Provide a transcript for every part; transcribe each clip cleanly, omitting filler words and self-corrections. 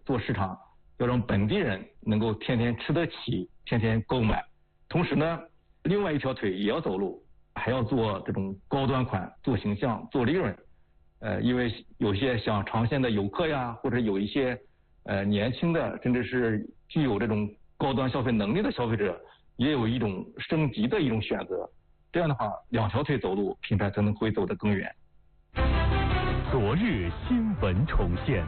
做市场，要让本地人能够天天吃得起，天天购买。同时呢，另外一条腿也要走路，还要做这种高端款，做形象，做利润。因为有些想尝鲜的游客呀，或者有一些年轻的，甚至是具有这种高端消费能力的消费者，也有一种升级的一种选择。这样的话，两条腿走路，品牌才能会走得更远。 昨日新闻重现。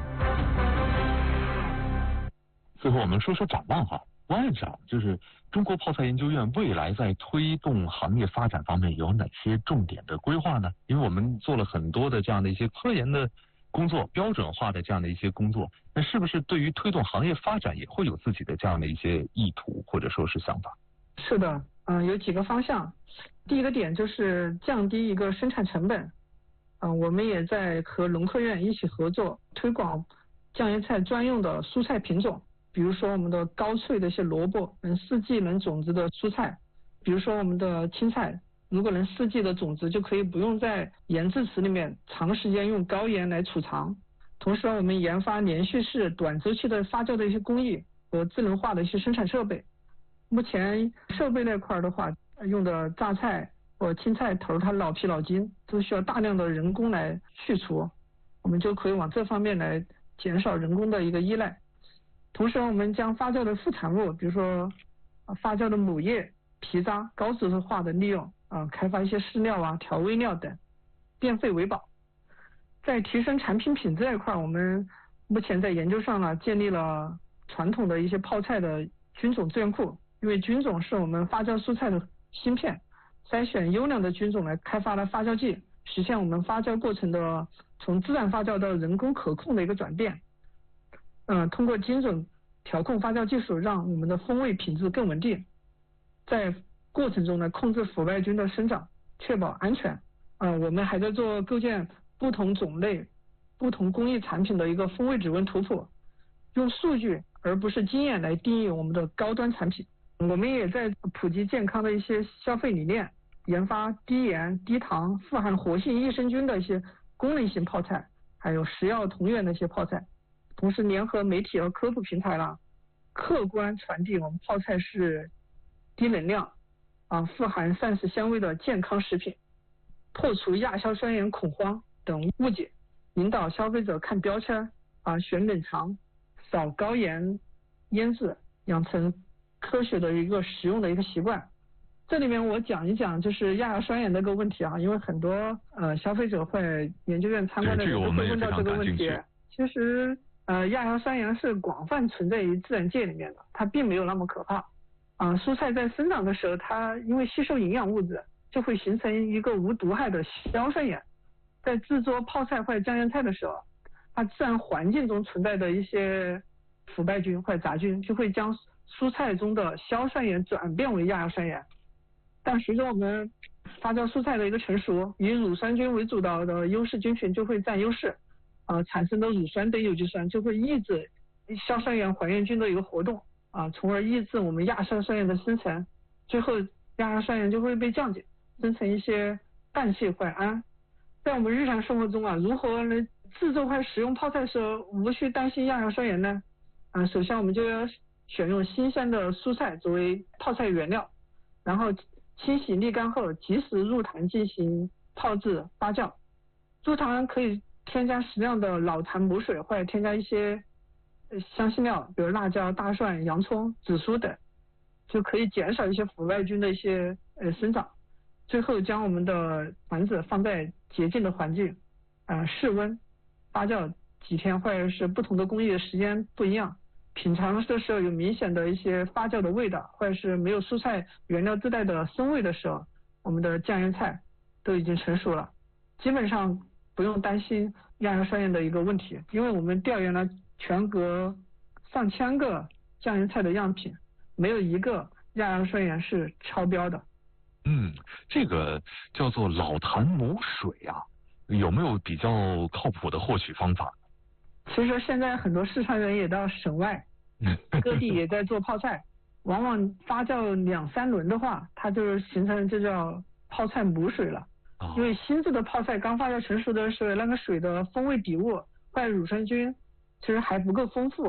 最后我们说说展望哈，王院长，就是中国泡菜研究院未来在推动行业发展方面有哪些重点的规划呢？因为我们做了很多的这样的一些科研的工作，标准化的这样的一些工作，那是不是对于推动行业发展也会有自己的这样的一些意图或者说是想法？ 是的，有几个方向。第一个点就是降低一个生产成本。我们也在和农科院一起合作，推广酱油菜专用的蔬菜品种，比如说我们的高脆的一些萝卜，能四季能种植的蔬菜，比如说我们的青菜，如果能四季的种植，就可以不用在盐制池里面长时间用高盐来储藏。同时我们研发连续式短周期的发酵的一些工艺和智能化的一些生产设备。目前设备那块的话，用的榨菜或青菜头它老皮老筋都需要大量的人工来去除，我们就可以往这方面来减少人工的一个依赖。同时我们将发酵的副产物，比如说发酵的母液、皮渣高质化的利用，开发一些饲料啊、调味料等，变废为宝。在提升产品品质这一块，我们目前在研究上呢，建立了传统的一些泡菜的菌种资源库，因为菌种是我们发酵蔬菜的芯片，筛选优良的菌种来开发了发酵剂，实现我们发酵过程的从自然发酵到人工可控的一个转变。通过精准调控发酵技术，让我们的风味品质更稳定，在过程中呢控制腐败菌的生长，确保安全。我们还在做构建不同种类、不同工艺产品的一个风味指纹图谱，用数据而不是经验来定义我们的高端产品。我们也在普及健康的一些消费理念，研发低盐、低糖、富含活性益生菌的一些功能性泡菜，还有食药同源的一些泡菜。同时联合媒体和科普平台啦，客观传递我们泡菜是低能量富含膳食纤维的健康食品，破除亚硝酸盐恐慌等误解，引导消费者看标签选冷藏，少高盐腌制，养成科学的一个食用的一个习惯。这里面我讲一讲就是亚硝酸盐的一个问题因为很多消费者会研究院参观的人都会问到这个问题。其实亚硝酸盐是广泛存在于自然界里面的，它并没有那么可怕。蔬菜在生长的时候，它因为吸收营养物质，就会形成一个无毒害的硝酸盐。在制作泡菜或者酱油菜的时候，它自然环境中存在的一些腐败菌或者杂菌，就会将蔬菜中的硝酸盐转变为亚硝酸盐。但随着我们发酵蔬菜的一个成熟，以乳酸菌为主导的优势菌群就会占优势，产生的乳酸等有机酸就会抑制硝酸盐还原菌的一个活动，从而抑制我们亚硝酸盐的生成，最后亚硝酸盐就会被降解，生成一些氮气或胺。在我们日常生活中如何来制作或使用泡菜的时候无需担心亚硝酸盐呢？首先我们就要选用新鲜的蔬菜作为泡菜原料，然后清洗沥干后及时入坛进行泡制发酵。入坛可以添加适量的老坛母水，或者添加一些香辛料，比如辣椒、大蒜、洋葱、紫苏等，就可以减少一些腐败菌的一些生长。最后将我们的坛子放在洁净的环境，室温发酵几天，或者是不同的工艺的时间不一样，品尝的时候有明显的一些发酵的味道，或者是没有蔬菜原料自带的生味的时候，我们的酱油菜都已经成熟了，基本上不用担心亚硝酸盐的一个问题。因为我们调研了全国上千个酱油菜的样品，没有一个亚硝酸盐是超标的。 这个叫做老坛母水有没有比较靠谱的获取方法？ 其实现在很多四川人也到省外各地也在做泡菜，往往发酵2-3轮的话，它就形成这叫泡菜母水了。因为新制的泡菜刚发酵成熟的时候，那个水的风味底物或者乳酸菌其实还不够丰富，